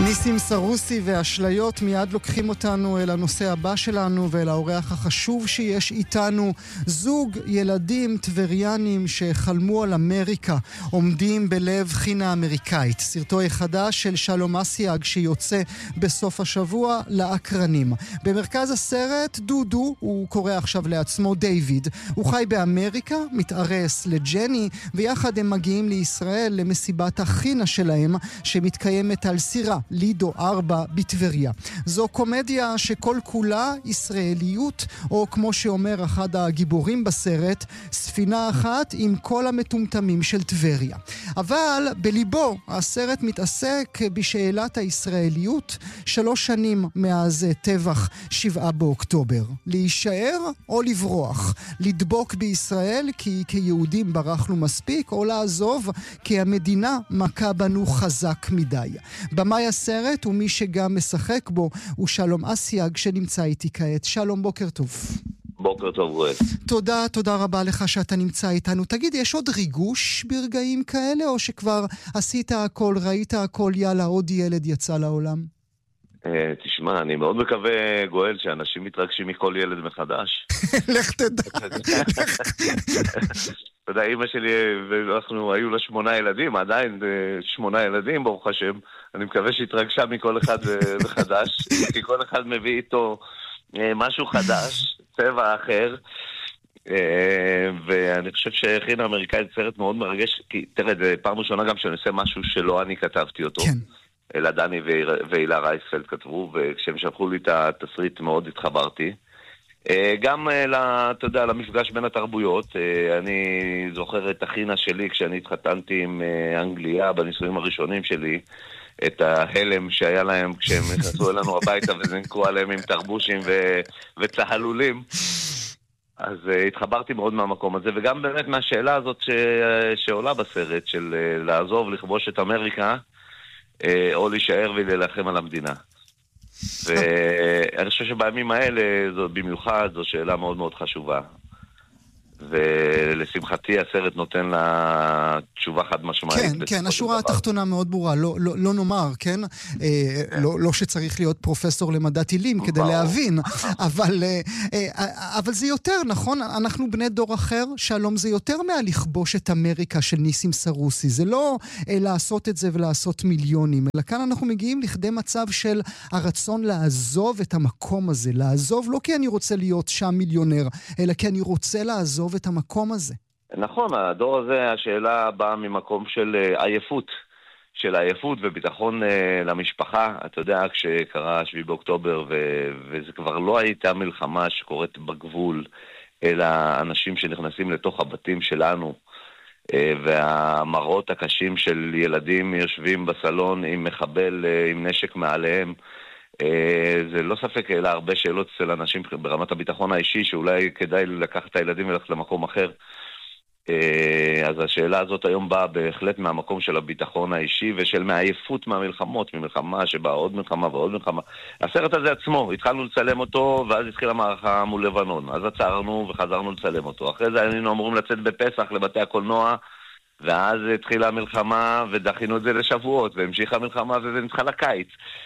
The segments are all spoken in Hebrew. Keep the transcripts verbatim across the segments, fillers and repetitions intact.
ניסים סרוסי והאשליות מיד לוקחים אותנו אל הנושא הבא שלנו ואל האורח החשוב שיש איתנו. זוג ילדים טבריאנים שחלמו על אמריקה עומדים בלב חינה אמריקאית. סרטו החדש של שלום אסיאג שיוצא בסוף השבוע לאקרנים. במרכז הסרט דודו, הוא קורא עכשיו לעצמו דיוויד. הוא חי באמריקה, מתארס לג'ני, ויחד הם מגיעים לישראל למסיבת החינה שלהם שמתקיימת על סירה לידו ארבע בטבריה. זו קומדיה שכל כולה ישראליות, או כמו שאומר אחד הגיבורים בסרט, ספינה אחת עם כל המטומטמים של טבריה. אבל בליבו הסרט מתעסק בשאלת הישראליות שלוש שנים מאז טבח שבעה באוקטובר. להישאר או לברוח? לדבוק בישראל כי כיהודים ברחנו מספיק, או לעזוב כי המדינה מכה בנו חזק מדי. במאי הסרט ומי שגם משחק בו הוא שלום אסיאג שנמצא איתי כעת. שלום, בוקר טוב. בוקר טוב, גואל. תודה, תודה רבה לך שאתה נמצא איתנו. תגיד, יש עוד ריגוש ברגעים כאלה, או שכבר עשית הכל, ראית הכל, יאללה, עוד ילד יצא לעולם? תשמע, אני מאוד מקווה, גואל, שאנשים מתרגשים מכל ילד מחדש. לך תדע. אתה יודע, אמא שלי, ואנחנו היו לה שמונה ילדים, עדיין שמונה ילדים, ברוך השם. אני מקווה שהתרגשה מכל אחד מחדש, כי כל אחד מביא איתו משהו חדש, צבע אחר, ואני חושב שחינה אמריקאית סרט מאוד מרגש, כי תראה, זה פעם ראשונה גם שאני עושה משהו שלא אני כתבתי אותו. כן. אלא דני ואילה רייספלד כתבו, וכשהם שלחו לי את התסריט מאוד התחברתי. גם, אתה יודע, למפגש בין התרבויות, אני זוכר את החינה שלי כשאני התחתנתי עם אנגליה בנישואים הראשונים שלי, את ההלם שהיה להם כשהם נכנסו אלינו הביתה וזנקו עליהם עם תרבושים ו- וצהלולים. אז uh, התחברתי מאוד מהמקום הזה, וגם באמת מהשאלה הזאת ש- שעולה בסרט, של uh, לעזוב, לכבוש את אמריקה, uh, או להישאר ולהילחם על המדינה. ואני חושב שבימים האלה, זו, במיוחד, זו שאלה מאוד מאוד חשובה. ולשמחתי הסרט נותן לה תשובה חד משמעית. כן, כן, השורה התחתונה מאוד ברורה, לא, לא, לא נאמר, כן? אה, לא, לא שצריך להיות פרופסור למדע טילים כדי להבין, אבל, אה, אבל זה יותר, נכון? אנחנו בני דור אחר, שלום, זה יותר מהלכבוש את אמריקה של ניסים סרוסי, זה לא אה, לעשות את זה ולעשות מיליונים, אלא כאן אנחנו מגיעים לכדי מצב של הרצון לעזוב את המקום הזה, לעזוב לא כי אני רוצה להיות שם מיליונר, אלא כי אני רוצה לעזוב את המקום הזה. נכון, הדור הזה, השאלה באה ממקום של עייפות, של עייפות וביטחון למשפחה. אתה יודע, כשקרה שביעי באוקטובר, ו- וזה כבר לא הייתה מלחמה שקורית בגבול, אלא אנשים שנכנסים לתוך הבתים שלנו, והמראות הקשים של ילדים יושבים בסלון עם מחבל, עם נשק מעליהם, זה לא ספק, אלא הרבה שאלות אצל אנשים ברמת הביטחון האישי, שאולי כדאי לקחת את הילדים וללכת למקום אחר. אז השאלה הזאת היום באה בהחלט מהמקום של הביטחון האישי ושל מעייפות מהמלחמות, ממלחמה שבאה עוד מלחמה ועוד מלחמה. הסרט הזה עצמו, התחלנו לצלם אותו ואז התחילה מערכה מול לבנון. אז עצרנו וחזרנו לצלם אותו. אחרי זה היינו אמורים לצאת בפסח לבתי הקולנוע, ואז התחילה המלחמה ודחינו את זה לשבועות, והמשיכה המלחמה וזה נדחה לקיץ.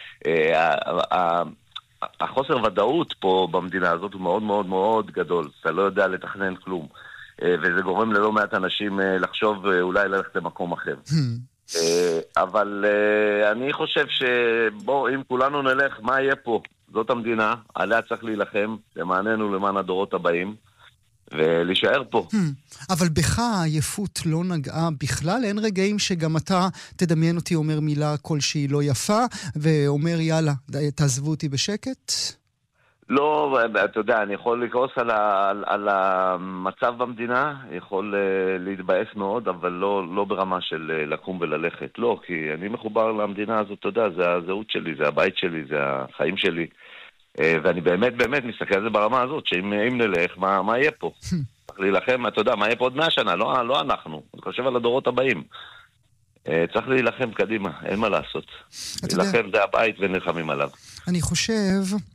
החוסר ודאות פה במדינה הזאת הוא מאוד מאוד מאוד גדול. אתה לא יודע לתכנן כלום. וזה גורם ללא מעט אנשים לחשוב אולי ללכת למקום אחר. אבל אני חושב שבוא, אם כולנו נלך, מה יהיה פה? זאת המדינה, עליה צריך להילחם, למעננו, למען הדורות הבאים, ולהישאר פה. אבל בך העייפות לא נגעה בכלל? אין רגעים שגם אתה תדמיין אותי אומר מילה כלשהי לא יפה, ואומר יאללה, תעזבו אותי בשקט? לא, אתה יודע, אני יכול לקרוס על, ה, על, על המצב במדינה, יכול uh, להתבאס מאוד, אבל לא, לא ברמה של uh, לקום וללכת. לא, כי אני מחובר למדינה הזאת, אתה יודע, זה הזהות שלי, זה הבית שלי, זה החיים שלי. Uh, ואני באמת, באמת מסתכל על זה ברמה הזאת, שאם נלך, מה, מה יהיה פה? צריך להילחם, אתה יודע, מה יהיה פה עוד מאה שנה? לא, לא אנחנו. אני חושב על הדורות הבאים. Uh, צריך להילחם קדימה, אין מה לעשות. להילחם זה הבית ונלחמים עליו. אני חושב...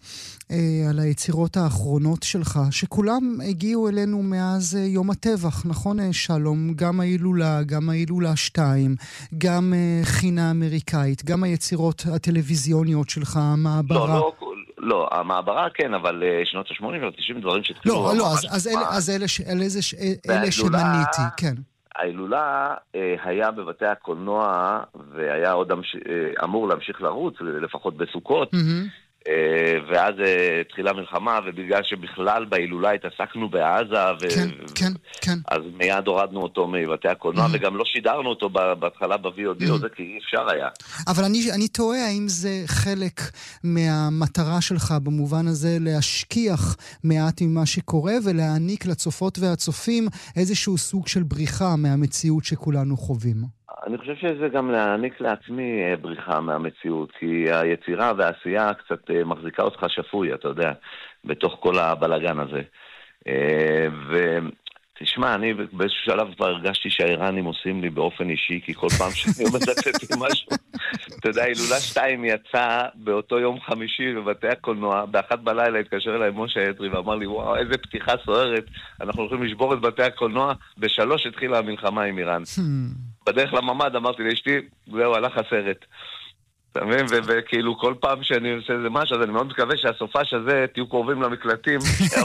על היצירות האחרונות שלך, שכולם הגיעו אלינו מאז יום הטבח, נכון שלום? גם ההילולה, גם ההילולה שתיים, גם חינה אמריקאית, גם היצירות הטלוויזיוניות שלך, המעברה. לא, לא, לא, המעברה כן, אבל שנות ה-שמונים ו-תשעים דברים שהתחילו... לא, לא, אז, אז, אלה, אז אלה, ש, אלה, אלה שמניתי, כן. ההילולה היה בבתי הקולנוע, והיה עוד אמור להמשיך לרוץ, לפחות בסוכות, ואז התחילה מלחמה, ובגלל שבכלל בהילולה התעסקנו בעזה, אז מיד הורדנו אותו מבתי הקולנוע, וגם לא שידרנו אותו בהתחלה ב-וי או די, זה כי אי אפשר היה. אבל אני תוהה האם זה חלק מהמטרה שלך, במובן הזה להשכיח מעט ממה שקורה, ולהעניק לצופות והצופים איזשהו סוג של בריחה מהמציאות שכולנו חווים. אני חושב שזה גם להעניק לעצמי בריחה מהמציאות, כי היצירה והעשייה קצת מחזיקה אותך שפוי, אתה יודע, בתוך כל הבלגן הזה. ותשמע, אני באיזשהו שלב כבר הרגשתי שהאיראנים עושים לי באופן אישי, כי כל פעם שאני מצטטתי משהו, אתה יודע, הילולה שתיים יצא באותו יום חמישי בבתי הקולנוע, באחת בלילה התקשר אליי משה אדרי ואמר לי, וואו, איזה פתיחה סוערת, אנחנו הולכים לשבור את בתי הקולנוע, בשלוש התחילה המלחמה עם איראן. בדרך לממד אמרתי לאשתי, זהו, הלך הסרט. אתה מבין? וכאילו כל פעם שאני עושה איזה משהו, אז אני מאוד מקווה שהסופש הזה תהיו קרובים למקלטים,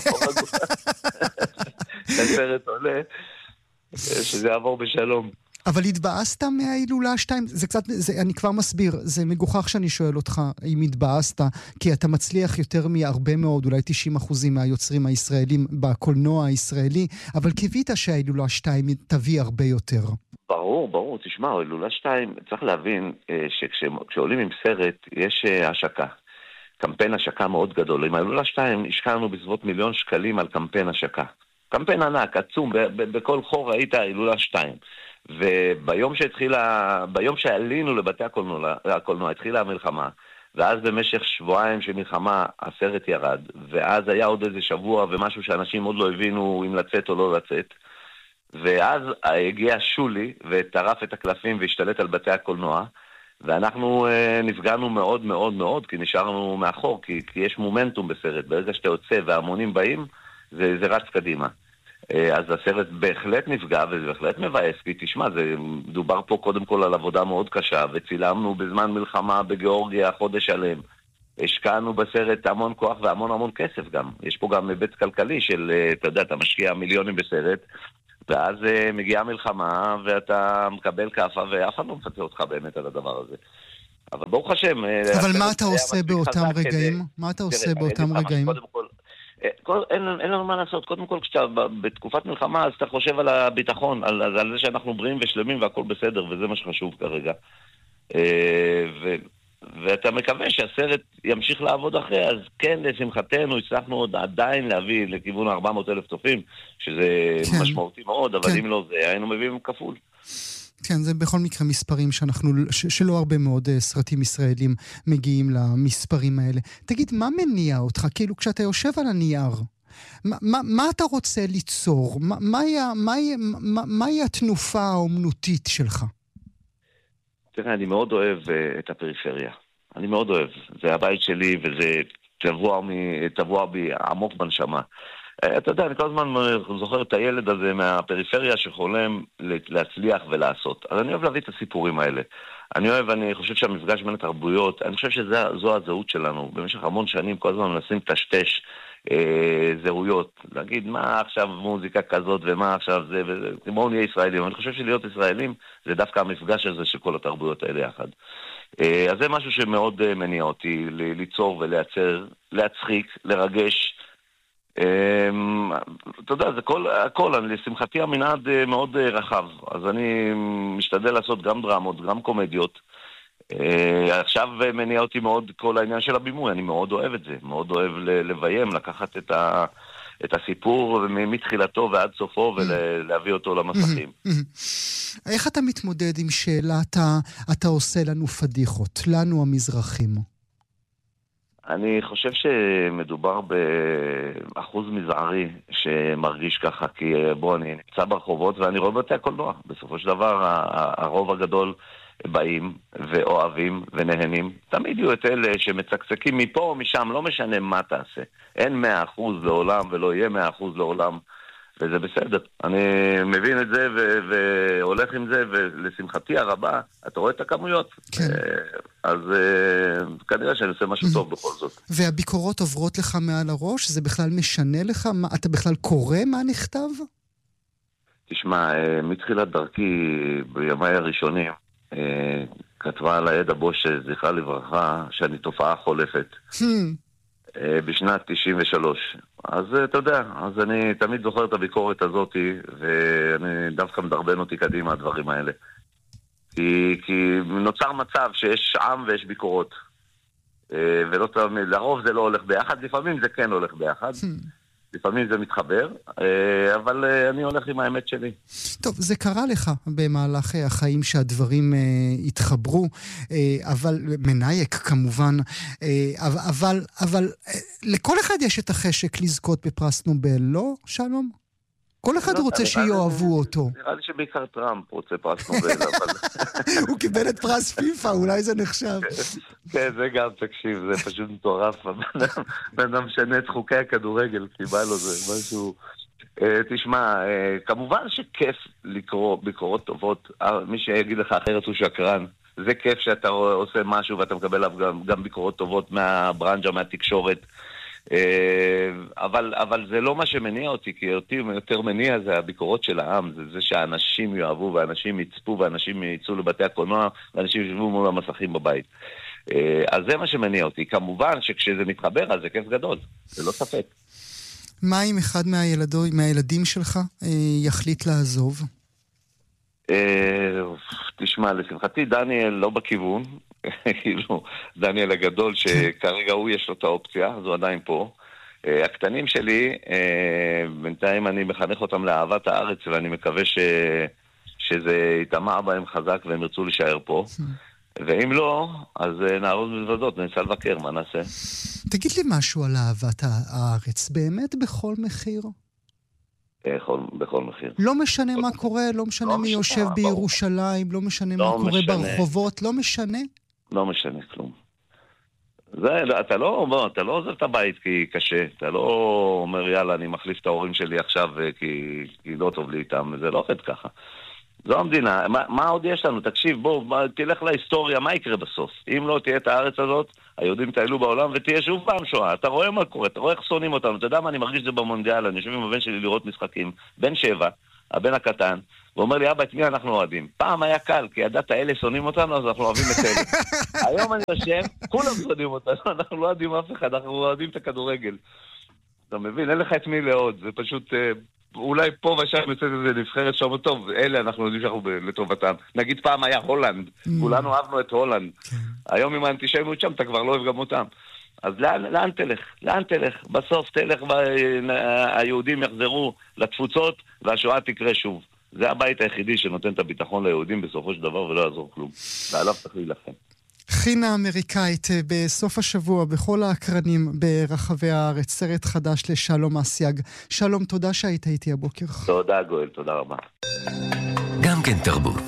שהסרט עולה, שזה יעבור בשלום. אבל התבאסת מההילולה שתיים? זה קצת, זה, אני כבר מסביר, זה מגוחך שאני שואל אותך אם התבאסת, כי אתה מצליח יותר מהרבה מאוד, אולי תשעים אחוזים מהיוצרים הישראלים בקולנוע הישראלי, אבל קיווית שההילולה שתיים תביא הרבה יותר. ברור, ברור, תשמע, ההילולה שתיים, צריך להבין שכשעולים עם סרט יש השקה. קמפיין השקה מאוד גדול. עם ההילולה שתיים השקענו בסביבות מיליון שקלים על קמפיין השקה. קמפיין ענק, עצום, בכל חור ראית ההילולה שתיים. וביום שהתחילה, ביום שעלינו לבתי הקולנוע, הקולנוע, התחילה המלחמה, ואז במשך שבועיים של מלחמה הסרט ירד, ואז היה עוד איזה שבוע ומשהו שאנשים עוד לא הבינו אם לצאת או לא לצאת, ואז הגיע שולי וטרף את הקלפים והשתלט על בתי הקולנוע, ואנחנו אה, נפגענו מאוד מאוד מאוד, כי נשארנו מאחור, כי, כי יש מומנטום בסרט, ברגע שאתה יוצא והמונים באים, זה, זה רץ קדימה. אז הסרט בהחלט נפגע, וזה בהחלט מבאס, כי תשמע, זה דובר פה קודם כל על עבודה מאוד קשה, וצילמנו בזמן מלחמה בגיאורגיה חודש שלם. השקענו בסרט המון כוח והמון המון כסף גם. יש פה גם היבט כלכלי של, אתה יודע, אתה משקיע מיליונים בסרט, ואז מגיעה מלחמה, ואתה מקבל כאפה, ואף אחד לא מפצה אותך באמת על הדבר הזה. אבל ברוך השם... אבל מה אתה עושה באותם רגעים? מה אתה עושה באותם רגעים? כל, אין, אין לנו מה לעשות. קודם כל, כשאתה בתקופת מלחמה, אז אתה חושב על הביטחון, על, על זה שאנחנו בריאים ושלמים והכל בסדר, וזה מה שחשוב כרגע. ו, ואתה מקווה שהסרט ימשיך לעבוד אחרי, אז כן, לשמחתנו, הצלחנו עוד עדיין להביא לכיוון ארבע מאות אלף צופים, שזה כן. משמעותי מאוד, אבל כן. אם לא זה, היינו מביאים כפול. כן, זה בכל מקרה מספרים שאנחנו, ש, שלא הרבה מאוד uh, סרטים ישראלים מגיעים למספרים האלה. תגיד, מה מניע אותך? כאילו, כשאתה יושב על הנייר, מה, מה, מה אתה רוצה ליצור? מה, מהי, מהי, מה, מהי התנופה האומנותית שלך? תראה, אני מאוד אוהב uh, את הפריפריה. אני מאוד אוהב. זה הבית שלי, וזה טבוע, מ, טבוע בי עמוק בנשמה. אתה יודע, אני כל הזמן זוכר את הילד הזה מהפריפריה שחולם להצליח ולעשות. אז אני אוהב להביא את הסיפורים האלה. אני אוהב, אני חושב שהמפגש בין התרבויות, אני חושב שזו הזהות שלנו. במשך המון שנים כל הזמן מנסים טשטש אה, זהויות. להגיד מה עכשיו מוזיקה כזאת ומה עכשיו זה, ובואו נהיה ישראלים. אני חושב שלהיות ישראלים זה דווקא המפגש הזה של כל התרבויות האלה יחד. אה, אז זה משהו שמאוד אה, מניע אותי ליצור ולייצר, להצחיק, לרגש, אתה יודע, זה כל, הכל, לשמחתי המנעד מאוד רחב, אז אני משתדל לעשות גם דרמות, גם קומדיות. עכשיו מניע אותי מאוד כל העניין של הבימוי, אני מאוד אוהב את זה, מאוד אוהב לביים, לקחת את, ה, את הסיפור מתחילתו ועד סופו ולהביא אותו למסכים. איך אתה מתמודד עם שאלת אתה עושה לנו פדיחות, לנו המזרחים? אני חושב שמדובר באחוז מזערי שמרגיש ככה, כי בוא, אני נמצא ברחובות ואני רואה בתי הקולנוע. בסופו של דבר, הרוב הגדול באים ואוהבים ונהנים. תמיד יהיו את אלה שמצקצקים מפה או משם, לא משנה מה תעשה. אין מאה אחוז לעולם ולא יהיה מאה אחוז לעולם, וזה בסדר. אני מבין את זה ו- והולך עם זה, ולשמחתי הרבה, אתה רואה את הכמויות. כן. אז כנראה שאני עושה משהו טוב בכל זאת. והביקורות עוברות לך מעל הראש? זה בכלל משנה לך? מה, אתה בכלל קורא מה נכתב? תשמע, מתחילת דרכי בימי הראשונים, כתבה על העד הבוש, זכרה לברכה, שאני תופעה חולפת. בשנת תשעים ושלוש. אז אתה יודע, אז אני תמיד זוכר את הביקורת הזאת, ואני דווקא מדרבן אותי קדימה הדברים האלה. כי, כי נוצר מצב שיש עם ויש ביקורות. ולא תמיד, לרוב זה לא הולך ביחד, לפעמים זה כן הולך ביחד. לפעמים זה מתחבר, אבל אני הולך עם האמת שלי. טוב, זה קרה לך במהלך החיים שהדברים התחברו, אבל מנייק כמובן, אבל, אבל לכל אחד יש את החשק לזכות בפרס נובל, לא, שלום? כל אחד רוצה שיואהבו אותו. נראה לי שבעיקר טראמפ רוצה פרס נובל, אבל... הוא קיבל את פרס פיפה, אולי זה נחשב. כן, זה גם, תקשיב, זה פשוט מטורף. בן אדם משנה את חוקי הכדורגל, כי בא לו זה משהו... תשמע, כמובן שכיף לקרוא ביקורות טובות, מי שיגיד לך אחרת הוא שקרן. זה כיף שאתה עושה משהו ואתה מקבל גם ביקורות טובות מהברנג'ה, מהתקשורת. אבל, אבל זה לא מה שמניע אותי, כי אותי יותר מניע זה הביקורות של העם, זה זה שהאנשים יאהבו ואנשים יצפו ואנשים יצאו לבתי הקולנוע ואנשים ישבו מול המסכים בבית. אז זה מה שמניע אותי. כמובן שכשזה מתחבר אז זה כיף גדול, זה לא ספק. מה אם אחד מהילדו, מהילדים שלך יחליט לעזוב? תשמע, לשמחתי דניאל לא בכיוון, כאילו, דניאל הגדול שכרגע הוא יש לו את האופציה, אז הוא עדיין פה. הקטנים שלי, בינתיים אני מחנך אותם לאהבת הארץ, ואני מקווה ש... שזה יתאמע בהם חזק והם ירצו להישאר פה. ואם לא, אז נערוז בזוודות, ננסה לבקר, מה נעשה? תגיד לי משהו על אהבת הארץ, באמת בכל מחיר? בכל, בכל מחיר. לא משנה מה קורה, לא משנה מי יושב בירושלים, לא משנה מה קורה ברחובות, לא משנה? לא משנה כלום. זה, אתה לא, בוא, אתה לא עוזב את הבית כי קשה, אתה לא אומר יאללה אני מחליף את ההורים שלי עכשיו כי, כי לא טוב לי איתם, זה לא עובד ככה. זו המדינה, מה, מה עוד יש לנו? תקשיב, בוא, תלך להיסטוריה, מה יקרה בסוף? אם לא תהיה את הארץ הזאת, היהודים תעלו בעולם ותהיה שוב פעם שואה. אתה רואה מה קורה, אתה רואה איך שונאים אותנו, אתה יודע מה, אני מרגיש את זה במונדיאל, אני יושב עם הבן שלי לראות משחקים, בן שבע, הבן הקטן, ואומר לי, אבא, את מי אנחנו אוהדים? פעם היה קל, כי ידעת אלה שונאים אותנו, אז אנחנו אוהבים את אלה. היום אני יושב, כולם שונאים אותנו, אנחנו לא אוהדים אף אחד, אנחנו אוהדים את הכדורגל. אתה מבין, אין לך את מי לעוד, זה פשוט... אולי פה ושם יוצאת איזה נבחרת שם טוב, אלה אנחנו יודעים שאנחנו לטובתם. נגיד פעם היה הולנד, כולנו אהבנו את הולנד. היום עם האנטישמיות שם, אתה כבר לא אוהב גם אותם. אז לאן, לאן תלך? לאן תלך? בסוף תלך והיהודים יחזרו לתפוצות והשואה תקרה שוב. זה הבית היחידי שנותן את הביטחון ליהודים בסופו של דבר ולא יעזור כלום. ועליו צריך להילחם. חינה אמריקאית בסוף השבוע בכל האקרנים ברחבי הארץ, סרט חדש לשלום אסיאג. שלום, תודה שהיית איתי הבוקר. תודה גואל, תודה רבה. גם כן תרבות.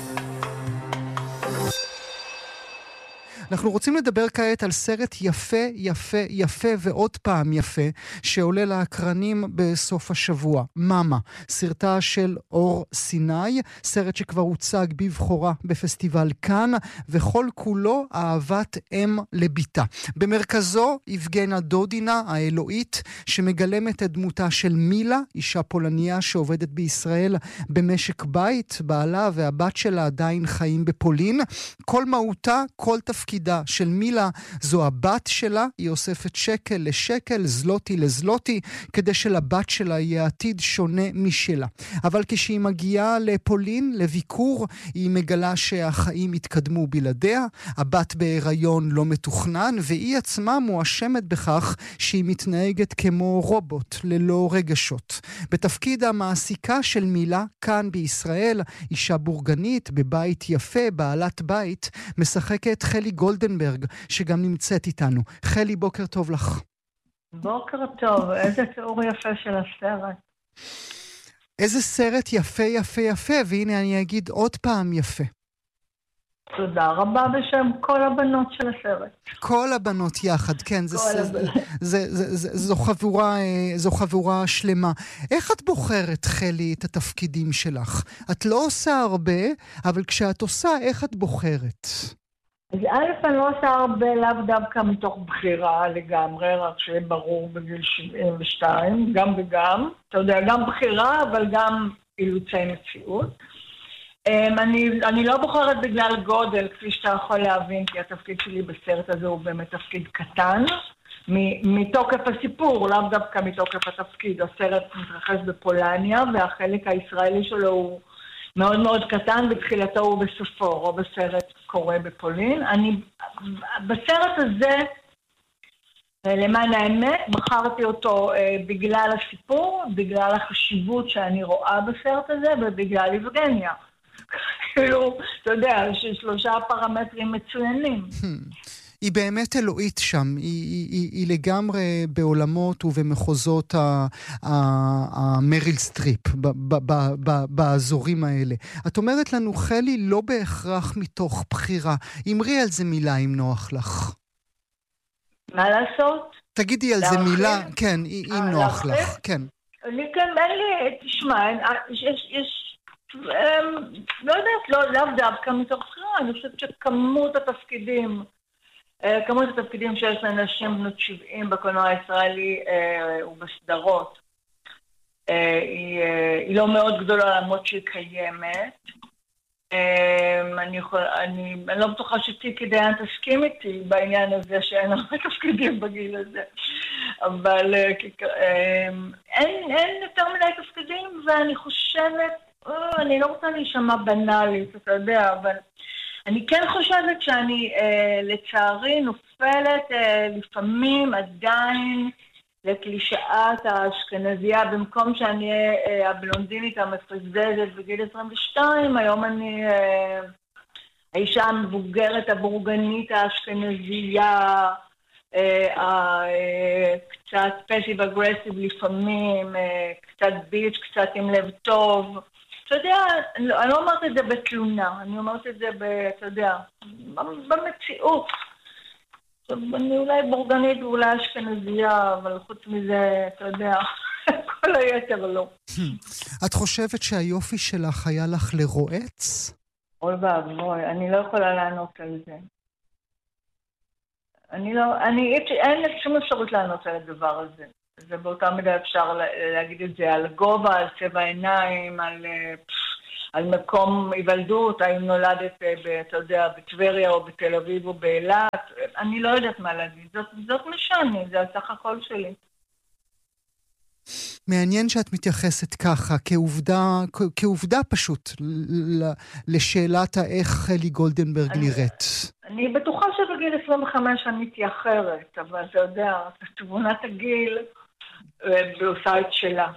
אנחנו רוצים לדבר כעת על סרט יפה, יפה, יפה ועוד פעם יפה, שעולה לאקרנים בסוף השבוע. מאמה, סרטה של אור סיני, סרט שכבר הוצג בבחורה בפסטיבל כאן, וכל כולו אהבת אם לביתה. במרכזו יבגנה דודינה, האלוהית, שמגלמת את דמותה של מילה, אישה פולניה שעובדת בישראל במשק בית, בעלה והבת שלה עדיין חיים בפולין. כל מהותה, כל תפקיד של מילה זו הבת שלה, היא אוספת שקל לשקל, זלוטי לזלוטי, כדי שלבת שלה יהיה עתיד שונה משלה. אבל כשהיא מגיעה לפולין, לביקור, היא מגלה שהחיים התקדמו בלעדיה, הבת בהיריון לא מתוכנן, והיא עצמה מואשמת בכך שהיא מתנהגת כמו רובוט, ללא רגשות. בתפקיד המעסיקה של מילה, כאן בישראל, אישה בורגנית, בבית יפה, בעלת בית, משחקת חלי גולדנברג, שגם נמצאת איתנו. חלי, בוקר טוב לך. בוקר טוב, איזה תיאור יפה של הסרט. איזה סרט יפה, יפה, יפה, והנה אני אגיד עוד פעם יפה. תודה רבה בשם כל הבנות של הסרט. כל הבנות יחד, כן, זה, זה, זה, זה, זה, זה, זו חבורה, זו חבורה שלמה. איך את בוחרת, חלי, את התפקידים שלך? את לא עושה הרבה, אבל כשאת עושה, איך את בוחרת? אז א', אני לא עושה הרבה לאו דווקא מתוך בחירה לגמרי, רק שיהיה ברור בגיל שבעים ושתיים, גם וגם. אתה יודע, גם בחירה, אבל גם אילוצי מציאות. אני, אני לא בוחרת בגלל גודל, כפי שאתה יכול להבין, כי התפקיד שלי בסרט הזה הוא באמת תפקיד קטן, מתוקף הסיפור, לאו דווקא מתוקף התפקיד. הסרט מתרחש בפולניה, והחלק הישראלי שלו הוא מאוד מאוד קטן, בתחילתו ובסופו, רוב הסרט קורה בפולין. אני, בסרט הזה, למען האמת, בחרתי אותו אה, בגלל הסיפור, בגלל החשיבות שאני רואה בסרט הזה, ובגלל יבגניה. כאילו, אתה יודע, יש שלושה פרמטרים מצוינים. היא באמת אלוהית שם, היא, היא, היא, היא לגמרי בעולמות ובמחוזות המריל סטריפ, באזורים האלה. את אומרת לנו, חלי, לא בהכרח מתוך בחירה. אמרי על זה מילה אם נוח לך. מה לעשות? תגידי על זה מילה, כן, אם נוח לך, כן. אני כן, אין לי, תשמע, יש... לא יודעת, לא דווקא מתוך בחירה, אני חושבת שכמות התפקידים, כמות התפקידים שיש לאנשים בנות שבעים בקולנוע הישראלי ובסדרות, היא לא מאוד גדולה למרות שהיא קיימת. אני לא בטוחה שציקי דיין תסכים איתי בעניין הזה שאין הרבה תפקידים בגיל הזה, אבל אין יותר מדי תפקידים, ואני חושבת, אני לא רוצה להישמע בנאלית, אתה יודע, אבל אני כן חושבת שאני אה, לצערי נופלת אה, לפעמים עדיין לקלישאת האשכנזייה, במקום שאני אה, הבלונדינית המפזזת בגיל עשרים ושתיים, היום אני אה, האישה המבוגרת הבורגנית האשכנזייה, אה, אה, קצת פסיב אגרסיב לפעמים, אה, קצת ביץ', קצת עם לב טוב. אתה יודע, אני לא אומרת את זה בתלונה, אני אומרת את זה, אתה יודע, במציאות. אני אולי בורגנית ואולי אשכנזייה, אבל חוץ מזה, אתה יודע, כל היתר לא. את חושבת שהיופי שלך היה לך לרועץ? אוי ואבוי, אני לא יכולה לענות על זה. אני לא, אני, אין לי שום אפשרות לענות על הדבר הזה. ובאותה מידה אפשר להגיד את זה על גובה, על צבע עיניים, על, על מקום היוולדות, האם נולדת, אתה יודע, בטבריה או בתל אביב או באילת. אני לא יודעת מה להגיד, זאת, זאת משנה, זה הסך הכל שלי. מעניין שאת מתייחסת ככה, כעובדה, כעובדה פשוט, לשאלת האיך חלי גולדנברג נראית. אני בטוחה שבגיל עשרים וחמש אני תהיה אחרת, אבל אתה יודע, תבונת הגיל ועושה את שלה.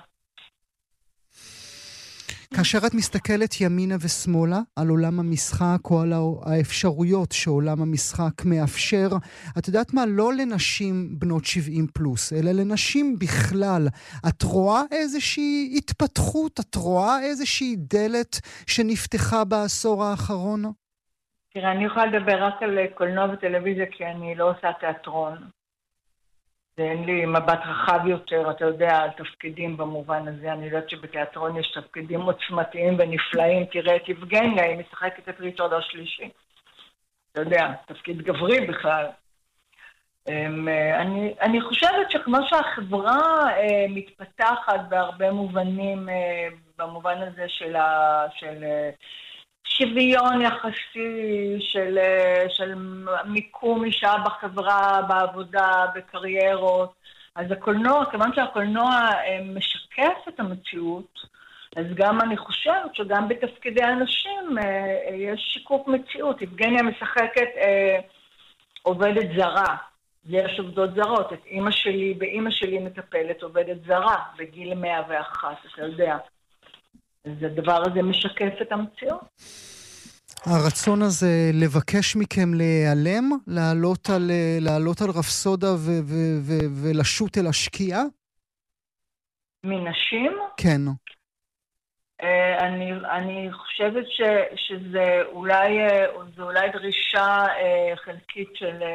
כאשר את מסתכלת ימינה ושמאלה על עולם המשחק או על האפשרויות שעולם המשחק מאפשר, את יודעת מה? לא לנשים בנות שבעים פלוס, אלא לנשים בכלל. את רואה איזושהי התפתחות? את רואה איזושהי דלת שנפתחה בעשור האחרון? תראה, אני יכולה לדבר רק על קולנוע וטלוויזיה, כי אני לא עושה תיאטרון. אין לי מבט רחב יותר, אתה יודע, על תפקידים במובן הזה. אני יודעת שבתיאטרון יש תפקידים עוצמתיים ונפלאים. תראה את יבגניה, היא משחקת את ריצ'רד השלישי. אתה יודע, תפקיד גברי בכלל. אני, אני חושבת שכמו שהחברה מתפתחת בהרבה מובנים, במובן הזה של ה... של שוויון יחסי, של, של מיקום אישה בחברה, בעבודה, בקריירות. אז הקולנוע, כיוון שהקולנוע משקף את המציאות, אז גם אני חושבת שגם בתפקידי אנשים יש שיקוף מציאות. יבגניה משחקת עובדת זרה, יש עובדות זרות. את אמא שלי, באמא שלי מטפלת עובדת זרה, בגיל מאה ואחת, אתה יודע. אז הדבר הזה משקף את המציאות. הרצון הזה לבקש מכם להיעלם, לעלות על, לעלות על רפסודה ו- ו- ו- ולשוט אל השקיעה? מנשים? כן. אני, אני חושבת ש, שזה אולי, זה אולי דרישה חלקית של,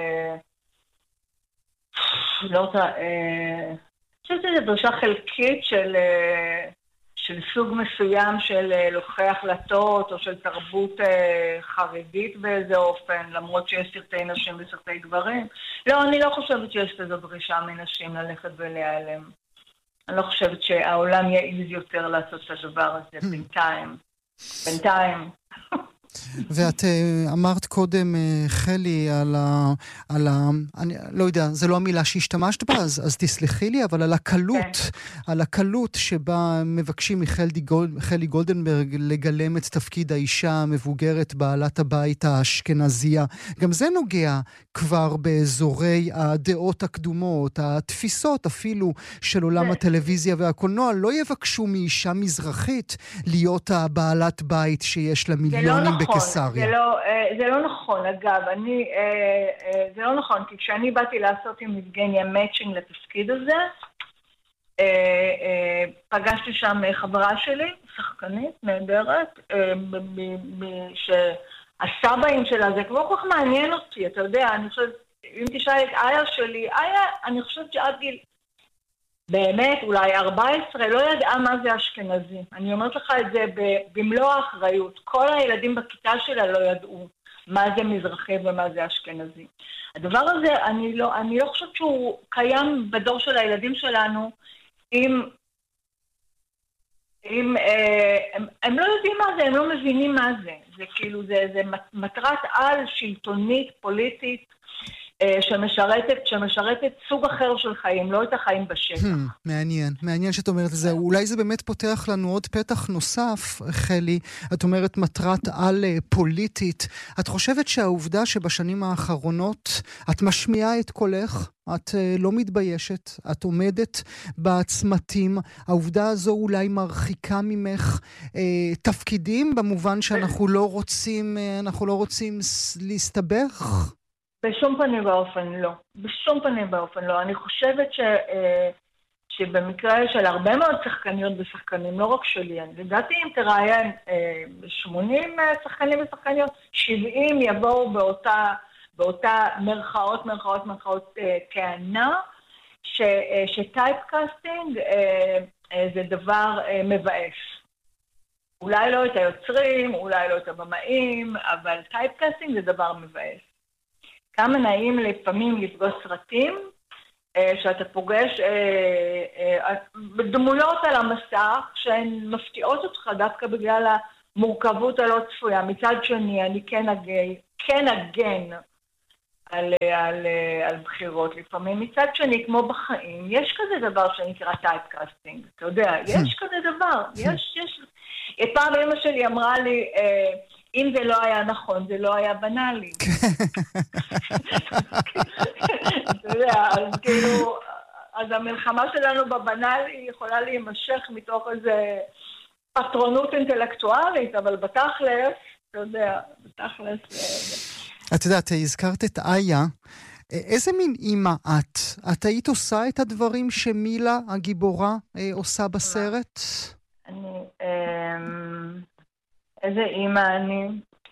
לא רוצה, אני חושבת שזה דרישה חלקית של, של סוג מסוים של לוקחי החלטות או של תרבות חרדית באיזה אופן, למרות שיש סרטי נשים וסרטי גברים. לא, אני לא חושבת שיש כזו דרישה מנשים ללכת ולהיעלם. אני לא חושבת שהעולם יעיז יותר לעשות את הדבר הזה בינתיים. בינתיים. ואת אמרת קודם, חלי, על ה... על ה... אני לא יודע, זה לא המילה שהשתמשת בה, אז, אז תסלחי לי, אבל על הקלות, כן. על הקלות שבה מבקשים מחלי גול, חלי גולדנברג לגלם את תפקיד האישה המבוגרת בעלת הבית האשכנזייה. גם זה נוגע כבר באזורי הדעות הקדומות, התפיסות אפילו של עולם זה... הטלוויזיה והקולנוע, לא יבקשו מאישה מזרחית להיות הבעלת בית שיש לה מיליונים לא בקיסריה. זה לא, זה לא נכון, אגב, אני, זה לא נכון, כי כשאני באתי לעשות עם יבגניה מאצ'ינג לתפקיד הזה, פגשתי שם חברה שלי, שחקנית, נהדרת, שהסבאים שלה, זה כבר כל כך מעניין אותי, אתה יודע, אני חושבת, אם תשאל את איה שלי, איה, אני חושבת שעד גיל, באמת, אולי ארבע עשרה, לא ידעה מה זה אשכנזי. אני אומרת לך את זה במלוא האחריות. כל הילדים בכיתה שלה לא ידעו מה זה מזרחי ומה זה אשכנזי. הדבר הזה, אני לא, אני לא חושבת שהוא קיים בדור של הילדים שלנו, אם, אם אה, הם, הם לא יודעים מה זה, הם לא מבינים מה זה. זה כאילו, זה, זה מטרת על שלטונית, פוליטית, שמשרתת, שמשרתת סוג אחר של חיים, לא את החיים בשטח. מעניין, מעניין שאת אומרת את זה. אולי זה באמת פותח לנו עוד פתח נוסף, חלי. את אומרת מטרת על פוליטית. את חושבת שהעובדה שבשנים האחרונות את משמיעה את קולך, את לא מתביישת, את עומדת בעצמתים, העובדה הזו אולי מרחיקה ממך אה, תפקידים, במובן שאנחנו לא רוצים, אנחנו לא רוצים להסתבך? בשום פנים באופן לא. בשום פנים באופן לא. אני חושבת ש, שבמקרה של הרבה מאוד שחקניות ושחקנים, לא רק שלי, אני לדעתי אם תראיין שמונים שחקנים ושחקניות, שבעים יבואו באותה, באותה מרכאות, מרכאות, מרכאות טענה, ש, שטייפקאסטינג זה דבר מבאס. אולי לא את היוצרים, אולי לא את הבמאים, אבל טייפקאסטינג זה דבר מבאס. כמה נעים לפעמים לפגוש סרטים, שאתה פוגש דמויות על המסך, שהן מפתיעות אותך דווקא בגלל המורכבות הלא צפויה. מצד שני, אני כן אגן, כן אגן על, על, על בחירות לפעמים. מצד שני, כמו בחיים, יש כזה דבר שנקרא טייפקאסטינג. אתה יודע, יש כזה דבר. יש, יש... פעם אמא שלי אמרה לי, אם זה לא היה נכון, זה לא היה בנאלי. אתה יודע, אז כאילו, אז המלחמה שלנו בבנאלי יכולה להימשך מתוך איזה פטרונות אינטלקטואלית, אבל בתכלס, אתה יודע, בתכלס... את יודעת, הזכרת את איה, איזה מין אימא את? את היית עושה את הדברים שמילה, הגיבורה, עושה בסרט? אני... איזה אימא אני,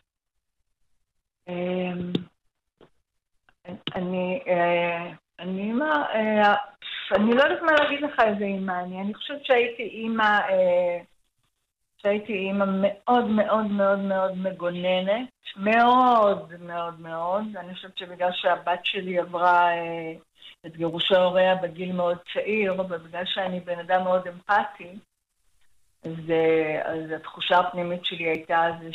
אני, אני אימא, אני לא יודעת מה להגיד לך איזה אימא אני, אני חושבת שהייתי אימא, שהייתי אימא מאוד מאוד מאוד מאוד מגוננת, מאוד מאוד מאוד, אני חושבת שבגלל שהבת שלי עברה את גירושי הוריה בגיל מאוד צעיר, ובגלל שאני בן אדם מאוד אמפתי, אז, אז התחושה הפנימית שלי הייתה זה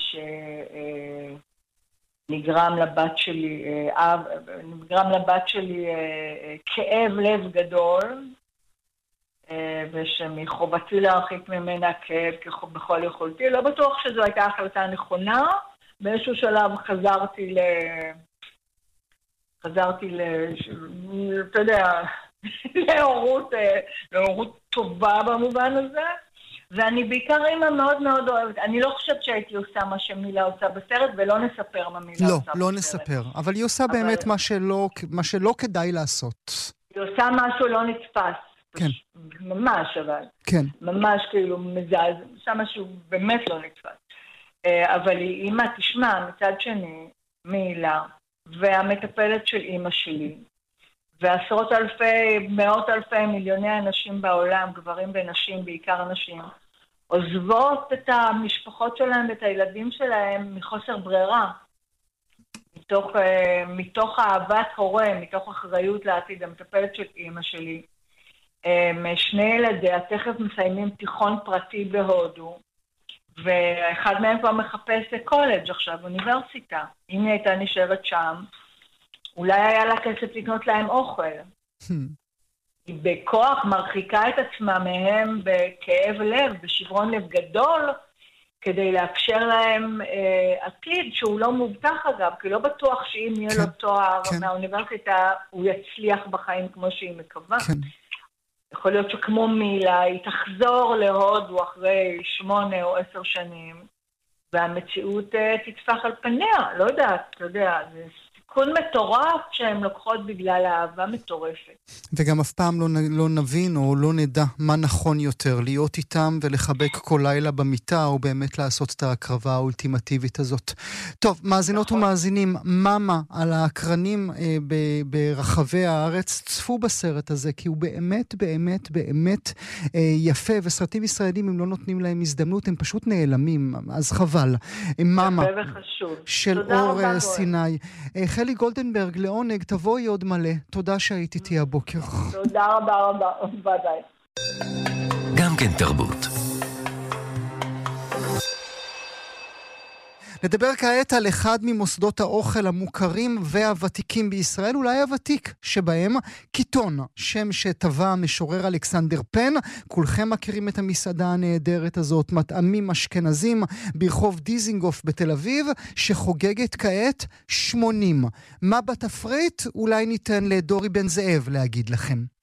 שנגרם לבת שלי, נגרם לבת שלי כאב לב גדול, ושמחובתי להרחיק ממנה כאב בכל יכולתי. לא בטוח שזו הייתה החלטה נכונה, באיזשהו שלב חזרתי ל... חזרתי ל... אתה יודע, להורות, להורות טובה במובן הזה. ואני בעיקר אימא מאוד מאוד אוהבת. אני לא חושבת שהייתי עושה מה שמילה עושה בסרט, ולא נספר מה מילה לא, עושה בסרט. לא, לא נספר. אבל היא עושה אבל... באמת מה שלא, מה שלא כדאי לעשות. היא עושה משהו לא נתפס. כן. ממש, אבל. כן. ממש כאילו מזעזע, שם משהו באמת לא נתפס. אבל היא אימא, תשמע, מצד שני, מילה, והמטפלת של אימא שלי, ועשרות אלפי, מאות אלפי, מיליוני אנשים בעולם, גברים ונשים, בעיקר נשים, עוזבות את המשפחות שלהם ואת הילדים שלהם מחוסר ברירה. מתוך, מתוך אהבת הורה, מתוך אחריות לעתיד. המטפלת של אימא שלי, שני ילדיה תכף מסיימים תיכון פרטי בהודו, ואחד מהם כבר מחפש קולג' עכשיו, אוניברסיטה. אם היא הייתה נשארת שם, אולי היה לה כסף לקנות להם אוכל. היא בכוח מרחיקה את עצמה מהם בכאב לב, בשברון לב גדול, כדי לאפשר להם אה, עתיד שהוא לא מובטח אגב, כי לא בטוח שאם יהיה כן, לו תואר כן. מהאוניברסיטה, הוא יצליח בחיים כמו שהיא מקווה. כן. יכול להיות שכמו מילה, היא תחזור להודו אחרי שמונה או עשר שנים, והמציאות אה, תטפח על פניה, לא יודעת, אתה יודע, זה סיכון מטורף שהן לוקחות בגלל האהבה מטורפת. וגם אף פעם לא, לא נבין או לא נדע מה נכון יותר, להיות איתם ולחבק כל לילה במיטה, או באמת לעשות את ההקרבה האולטימטיבית הזאת. טוב, מאזינות נכון. ומאזינים, מאמה על האקרנים אה, ב- ברחבי הארץ, צפו בסרט הזה, כי הוא באמת, באמת, באמת אה, יפה, וסרטים ישראלים, אם לא נותנים להם הזדמנות, הם פשוט נעלמים, אז חבל. מאמה של אור אה, סיני. אה, חלי גולדנברג, לעונג, תבואי עוד מלא. תודה שהיית איתי הבוקר. תודה רבה רבה. ביי ביי. גם כן תרבות. נדבר כעת על אחד ממוסדות האוכל המוכרים והוותיקים בישראל, אולי הוותיק שבהם, קיטון, שם שטבע המשורר אלכסנדר פן. כולכם מכירים את המסעדה הנהדרת הזאת, מטעמים אשכנזים, ברחוב דיזינגוף בתל אביב, שחוגגת כעת שמונים. מה בתפריט? אולי ניתן לדורי בן זאב להגיד לכם.